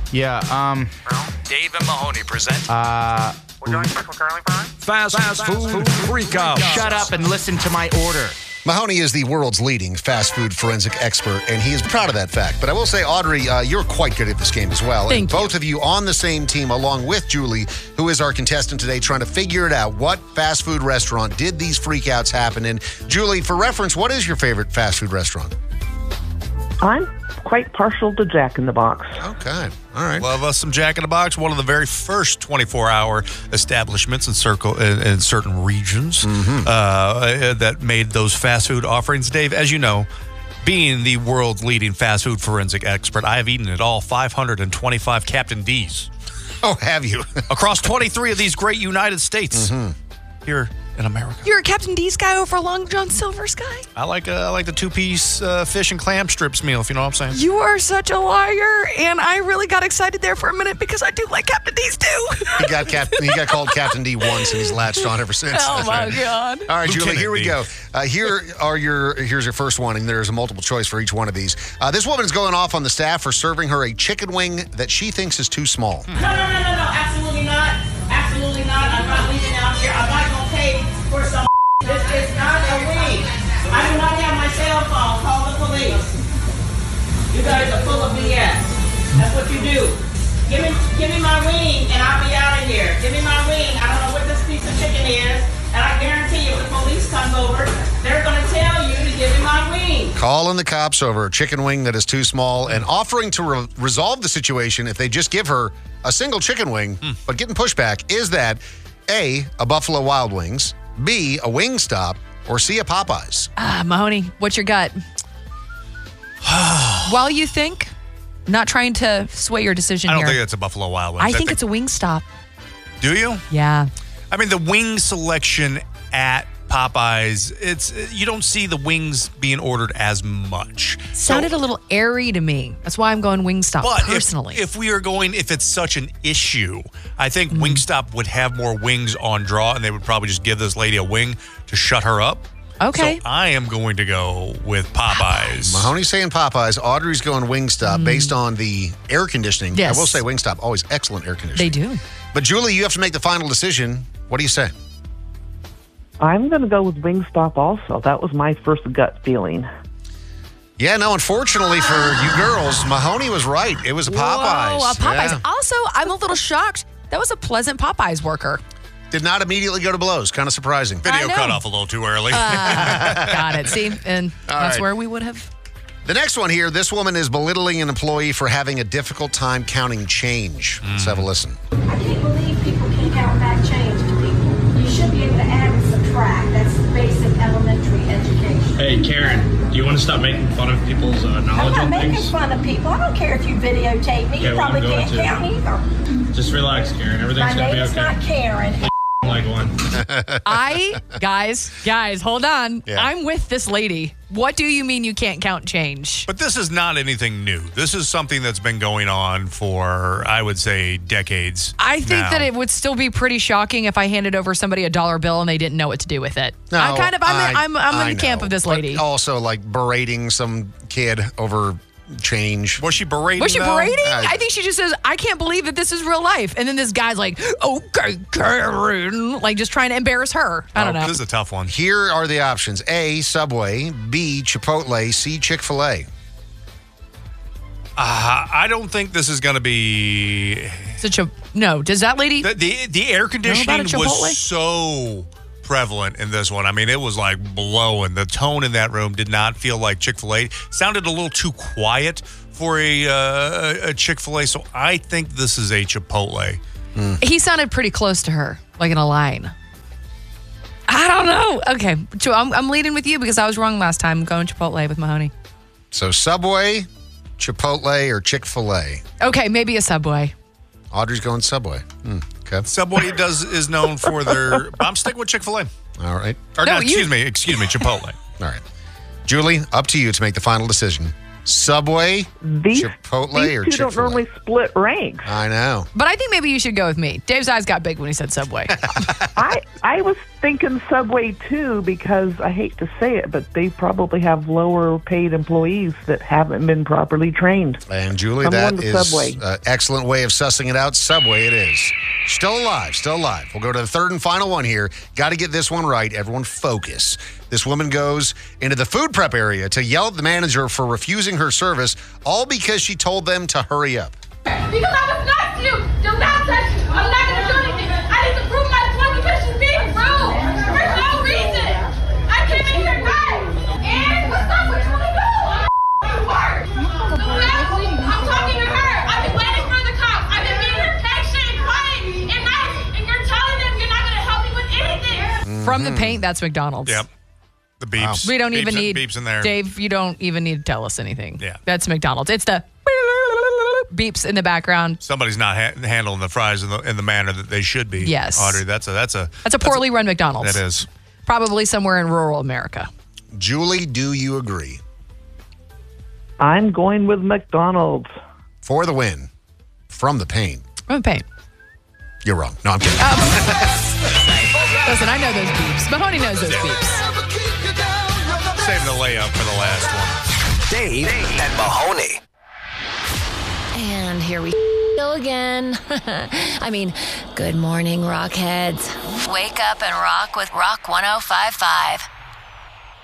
Yeah, Dave and Mahoney present We're doing special curly fries? Fast Food Freakout. shut up and listen to my order. Mahoney is the world's leading fast food forensic expert, and he is proud of that fact. But I will say, Audrey, you're quite good at this game as well. Thank you. Both of you on the same team, along with Julie, who is our contestant today, trying to figure it out. What fast food restaurant did these freakouts happen in? Julie, for reference, what is your favorite fast food restaurant? I'm quite partial to Jack in the Box. Okay. All right. Love us some Jack in the Box. One of the very first 24-hour establishments in certain regions that made those fast food offerings. Dave, as you know, being the world's leading fast food forensic expert, I have eaten at all 525 Captain D's. Oh, have you? Across 23 of these great United States here in America. You're a Captain D's guy over Long John Silver's guy? I like the two-piece fish and clam strips meal, if you know what I'm saying. You are such a liar, and I really got excited there for a minute because I do like Captain D's too. He got called Captain D once, and he's latched on ever since. Oh That's my right. God. All right, Julie, Lieutenant here we D. go. Here's your first one, and there's a multiple choice for each one of these. This woman is going off on the staff for serving her a chicken wing that she thinks is too small. No, absolutely not. Absolutely not. I'm not leaving out here. I'm not going to pay for some. This is not a wing. I do not have my cell phone. Call the police. You guys are full of BS. That's what you do. Give me my wing and I'll be out of here. Give me my wing. I don't know what this piece of chicken is. And I guarantee you if the police comes over, they're going to tell you to give me my wing. Calling the cops over a chicken wing that is too small and offering to resolve the situation if they just give her a single chicken wing, but getting pushback. Is that A, a Buffalo Wild Wings, B, a Wingstop, or C, a Popeyes? Mahoney, what's your gut? While you think, not trying to sway your decision I don't here. think it's a Buffalo Wild Wings. I think it's a Wingstop. Do you? Yeah. I mean, the wing selection at Popeyes, you don't see the wings being ordered as much. Sounded a little airy to me. That's why I'm going Wingstop But personally. if it's such an issue, I think Wingstop would have more wings on draw, and they would probably just give this lady a wing to shut her up. Okay. So I am going to go with Popeyes. Mahoney's saying Popeyes. Audrey's going Wingstop based on the air conditioning. Yes. I will say Wingstop, always excellent air conditioning. They do. But Julie, you have to make the final decision. What do you say? I'm going to go with Wingstop also. That was my first gut feeling. Yeah, no, unfortunately for you girls, Mahoney was right. It was a Popeyes. Whoa, a Popeyes. Yeah. Also, I'm a little shocked. That was a pleasant Popeyes worker. Did not immediately go to blows. Kind of surprising. Video I know. cut off a little too early. Got it. See? And that's right. where we would have. The next one here, this woman is belittling an employee for having a difficult time counting change. Let's have a listen. I can't believe people can't count back change to people. You should be able to add and subtract. That's basic elementary education. Hey, Karen, do you want to stop making fun of people's I'm knowledge not on making things? fun of people. I don't care if you videotape me. Okay, You well, I'm probably going can't to. count either. Just relax, Karen. My Everything's going to name be is okay. not Karen. Like one. Guys, hold on. Yeah. I'm with this lady. What do you mean you can't count change? But this is not anything new. This is something that's been going on for, I would say, decades. I think now. that it would still be pretty shocking if I handed over somebody a $1 bill and they didn't know what to do with it. No, I'm I in the camp know. of this But lady. also, like, berating some kid over change. Was she berating? Was she though? berating? I think she just says, I can't believe that this is real life. And then this guy's like, okay, Karen. Like, just trying to embarrass her. I don't know. This is a tough one. Here are the options. A, Subway. B, Chipotle. C, Chick-fil-A. I don't think this is going to be... No, does that lady... The air conditioning Chipotle? was so prevalent in this one. I mean, it was like blowing. The tone in that room did not feel like Chick-fil-A. Sounded a little too quiet for a Chick-fil-A, so I think this is a Chipotle. He sounded pretty close to her, like in a line. I don't know. Okay, so I'm leading with you because I was wrong last time. I'm going Chipotle with Mahoney. So Subway, Chipotle, or Chick-fil-A? Okay, maybe a Subway. Audrey's going Subway. Okay. Subway is known for their... I'm sticking with Chick-fil-A. All right. Or No, no, excuse me, Chipotle. All right. Julie, up to you to make the final decision. Subway, These Chipotle, these or two Chick-fil-A? don't normally split ranks. I know. But I think maybe you should go with me. Dave's eyes got big when he said Subway. I was thinking Subway too because I hate to say it, but they probably have lower paid employees that haven't been properly trained. And Julie, I'm that going to is Subway. an excellent way of sussing it out. Subway it is. Still alive, still alive. We'll go to the third and final one here. Got to get this one right. Everyone focus. This woman goes into the food prep area to yell at the manager for refusing her service, all because she told them to hurry up. Because I was nice to you. Do not touch me. I'm not going to do anything. I need to prove my point because she's being rude. For no reason. I came in here right. And what's up? What you want to do? I'm work. I'm talking to her. I've been waiting for the cops. I've been being her patient and quiet and nice. And you're telling them you're not going to help me with anything. From the paint, that's McDonald's. Yep. The beeps. We don't Beeps even and- need beeps in there. Dave, you don't even need to tell us anything. Yeah. That's McDonald's. It's the beeps in the background. Somebody's not handling the fries in the manner that they should be. Yes. Audrey, that's a poorly run McDonald's. That is. Probably somewhere in rural America. Julie, do you agree? I'm going with McDonald's. For the win. From the paint. From the paint. You're wrong. No, I'm kidding. Listen, I know those beeps. Mahoney knows those beeps. Save the layup for the last one. Dave and Mahoney. And here we go again. I mean, good morning, Rockheads. Wake up and rock with Rock 105.5.